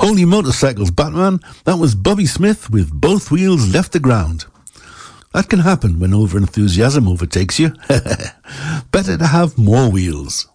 Holy Motorcycles Batman, that was Bobby Smith with Both Wheels Left the Ground. That can happen when over-enthusiasm overtakes you. Better to have more wheels.